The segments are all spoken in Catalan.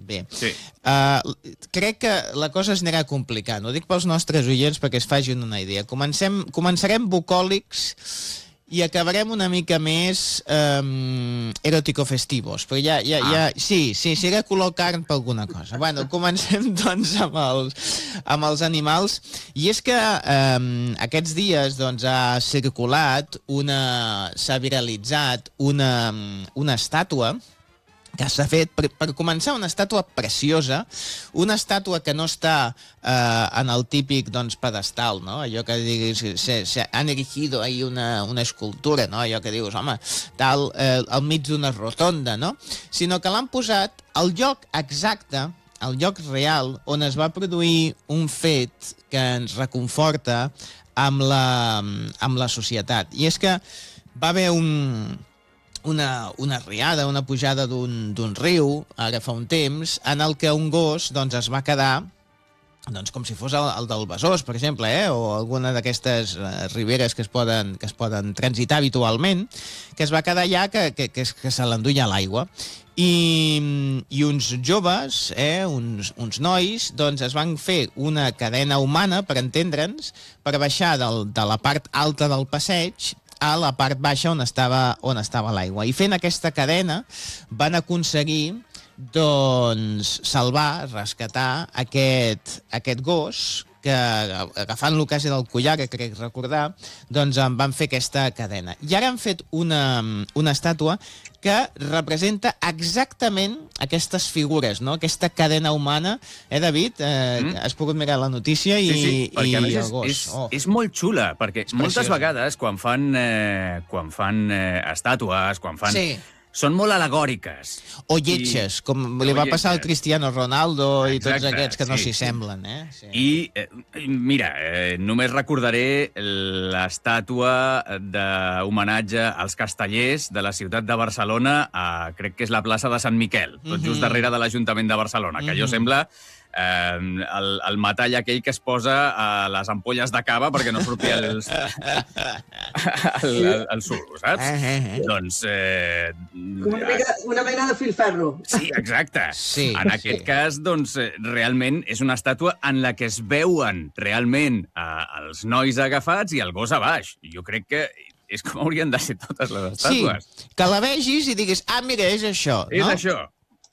Bé. Sí. Crec que la cosa es anirà complicant. Ho dic pels nostres oients perquè es facin una idea. Començarem bucòlics i acabarem una mica més eròtico-festivos, però sí, serà color carn per alguna cosa. Bueno, comencem doncs amb els animals, i és que aquests dies doncs ha circulat s'ha viralitzat una estàtua que s'ha fet, per començar, una estàtua preciosa, una estàtua que no està en el típic pedestal, no? Allò que diguis, han erigido ahí una escultura, no? Allò que dius, home, tal, al mig d'una rotonda, no? Sinó que l'han posat al lloc exacte, al lloc real, on es va produir un fet que ens reconforta amb la societat. I és que va haver una riada, una pujada d'un riu, ara fa un temps, en el que un gos es va quedar com si fos el del Besòs, per exemple, o alguna d'aquestes riberes que es poden transitar habitualment, que es va quedar allà, que se l'enduia a l'aigua. I uns joves, uns nois, es van fer una cadena humana, per entendre'ns, per baixar de la part alta del passeig a la part baixa on estava l'aigua. I fent aquesta cadena van aconseguir salvar, rescatar aquest gos que, agafant l'ocasi del collar, que crec recordar, en van fer aquesta cadena. I ara han fet una estàtua que representa exactament aquestes figures, no? Aquesta cadena humana. David? Has pogut mirar la notícia i el gos. És molt xula, perquè moltes vegades quan fan estàtues, quan fan... Són molt alegòriques. O lletges, com li va passar al Cristiano Ronaldo i tots aquests que no s'hi semblen. I, mira, només recordaré l'estàtua d'homenatge als castellers de la ciutat de Barcelona, crec que és la plaça de Sant Miquel, tot just darrere de l'Ajuntament de Barcelona, que allò sembla el metall aquell que es posa a les ampolles de cava perquè no surti el suro, saps? Doncs... Una mena de filferro. Sí, exacte. En aquest cas, doncs, realment és una estàtua en la que es veuen realment els nois agafats i el gos a baix. Jo crec que és com haurien de ser totes les estàtues. Sí, que la vegis i diguis, mira, és això. És això.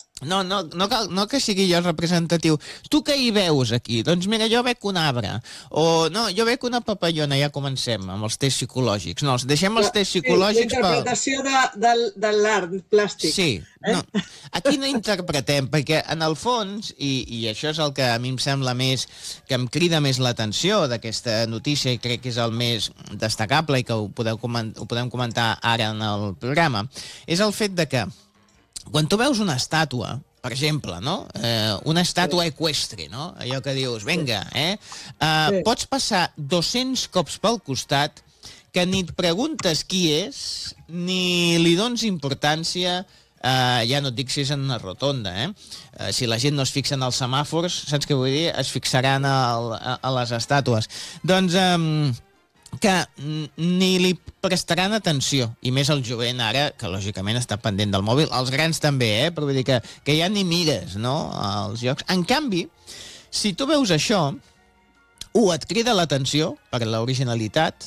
No que sigui jo representatiu. Tu què hi veus aquí? Doncs mira, jo veig un arbre. O no, jo veig una papallona. Ja comencem amb els tests psicològics. No, deixem els tests psicològics per... L'interpretació de l'art plàstic. Sí. Aquí no interpretem, perquè en el fons, i això és el que a mi em sembla més, que em crida més l'atenció d'aquesta notícia, i crec que és el més destacable i que ho podem comentar ara en el programa, és el fet de que quan tu veus una estàtua, per exemple, no? Una estàtua eqüestre, no? Allò que dius, vinga, pots passar 200 cops pel costat que ni et preguntes qui és, ni li dones importància, ja no et dic si és en una rotonda, si la gent no es fixa en els semàfors, saps què vull dir? Es fixaran a les estàtues. Doncs... que ni li prestaran atenció, i més el jovent ara, que lògicament està pendent del mòbil, els grans també, però vull dir que ja ni mires, no?, als llocs. En canvi, si tu veus això, et crida l'atenció per l'originalitat,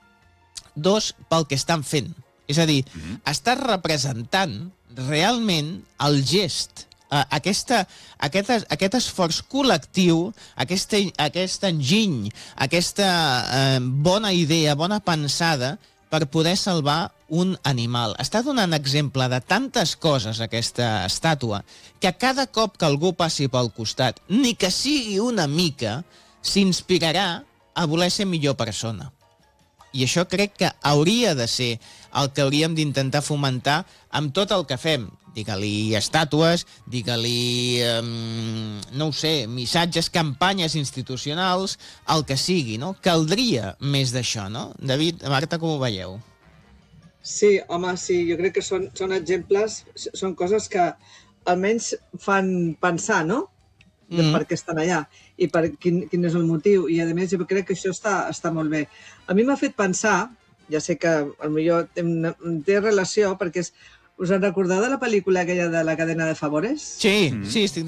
pel que estan fent. És a dir, estàs representant realment el gest, aquest esforç col·lectiu, aquest enginy, aquesta bona idea, bona pensada per poder salvar un animal. Està donant exemple de tantes coses, aquesta estàtua, que cada cop que algú passi pel costat, ni que sigui una mica, s'inspirarà a voler ser millor persona. I això crec que hauria de ser el que hauríem d'intentar fomentar amb tot el que fem. Digue-li estàtues, digue-li, no ho sé, missatges, campanyes institucionals, el que sigui, no? Caldria més d'això, no? David, Marta, com ho veieu? Sí, home, sí, jo crec que són exemples, són coses que almenys fan pensar, no? De per què estan allà i quin és el motiu. I, a més, jo crec que això està molt bé. A mi m'ha fet pensar, ja sé que potser té relació, perquè us en recordeu de la pel·lícula aquella de La cadena de favores? Sí, estic